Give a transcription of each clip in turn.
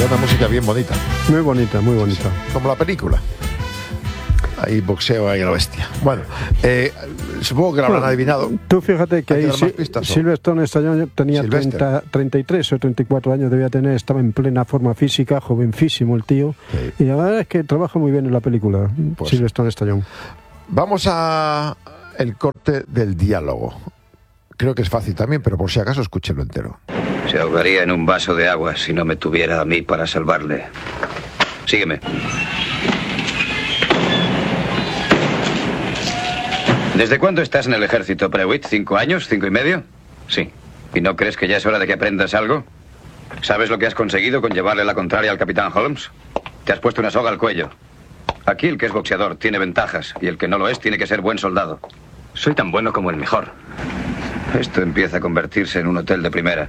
Era una música bien bonita. Muy bonita, muy bonita. Como la película. Ahí boxeo ahí a la bestia. Bueno, supongo que lo habrán adivinado. Tú fíjate que ahí Sylvester Stallone tenía 33 o 34 años, debía tener, estaba en plena forma física, jovencísimo el tío. Sí. Y la verdad es que trabaja muy bien en la película, pues, Sylvester Stallone. Vamos a el corte del diálogo. Creo que es fácil también, pero por si acaso escúchelo entero. Se ahogaría en un vaso de agua si no me tuviera a mí para salvarle. Sígueme. ¿Desde cuándo estás en el ejército, Prewitt? ¿5 años? ¿5 y medio? Sí. ¿Y no crees que ya es hora de que aprendas algo? ¿Sabes lo que has conseguido con llevarle la contraria al capitán Holmes? Te has puesto una soga al cuello. Aquí el que es boxeador tiene ventajas y el que no lo es tiene que ser buen soldado. Soy tan bueno como el mejor. Esto empieza a convertirse en un hotel de primera.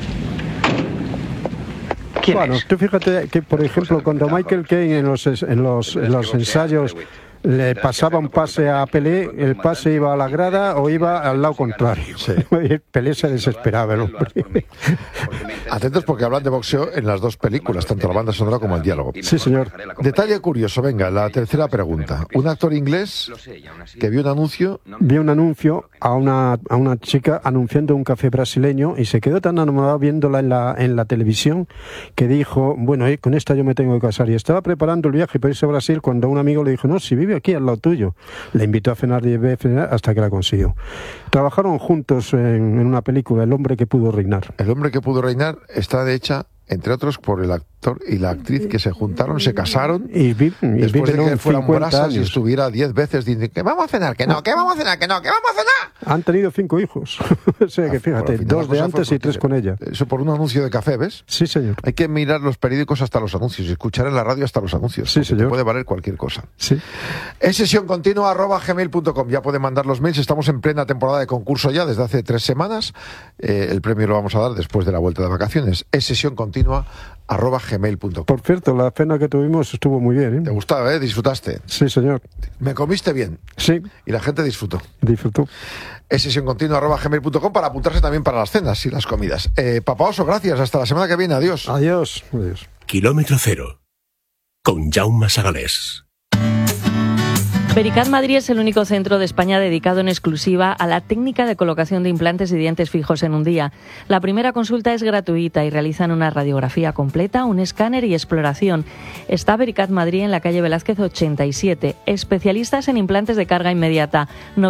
Bueno, tú fíjate que, por ejemplo, cuando Michael Caine en los ensayos le pasaba un pase a Pelé, el pase iba a la grada o iba al lado contrario. Sí. Pelé se desesperaba, el hombre. Atentos porque hablan de boxeo en las dos películas, tanto la banda sonora como el diálogo. Sí, señor. Detalle curioso, venga, la tercera pregunta. Un actor inglés que vio un anuncio... Vio un anuncio a una chica anunciando un café brasileño y se quedó tan enamorado viéndola en la televisión que dijo, bueno, con esta yo me tengo que casar. Y estaba preparando el viaje para irse a Brasil cuando un amigo le dijo, no, si vive aquí al lado tuyo. Le invitó a cenar 10 veces hasta que la consiguió. Trabajaron juntos en una película, El hombre que pudo reinar. El hombre que pudo reinar está hecha, entre otros, por el actor y la actriz que se juntaron, se casaron después de que fueran brasas y estuviera 10 veces diciendo que vamos a cenar, que no, que vamos a cenar, que no, que vamos a cenar. Han tenido 5 hijos. O sea que fíjate, 2 de antes y 3 con ella. Eso por un anuncio de café, ¿ves? Sí, señor. Hay que mirar los periódicos hasta los anuncios y escuchar en la radio hasta los anuncios. Sí, señor. Te puede valer cualquier cosa. Sí. Es sesioncontinua@gmail.com. Ya pueden mandar los mails. Estamos en plena temporada de concurso ya desde hace 3 semanas. El premio lo vamos a dar después de la vuelta de vacaciones. Es sesioncontinua@gmail.com. Por cierto, la cena que tuvimos estuvo muy bien, ¿eh? ¿Te gustaba, disfrutaste? Sí, señor. ¿Me comiste bien? Sí. Y la gente disfrutó. Disfrutó. Es sesioncontinua@gmail.com para apuntarse también para las cenas y las comidas. Papá Oso, gracias. Hasta la semana que viene. Adiós. Adiós. Adiós. Kilómetro Cero, con Jaume Sagalés. Vericat Madrid es el único centro de España dedicado en exclusiva a la técnica de colocación de implantes y dientes fijos en un día. La primera consulta es gratuita y realizan una radiografía completa, un escáner y exploración. Está Vericat Madrid en la calle Velázquez 87. Especialistas en implantes de carga inmediata.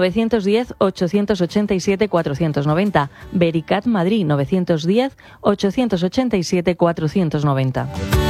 910-887-490. Vericat Madrid 910-887-490.